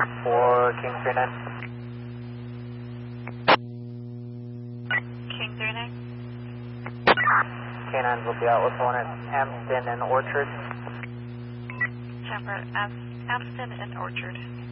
for King 39. King 39. K9s will be out with one at Amston and Orchard. Temper, Amston and Orchard.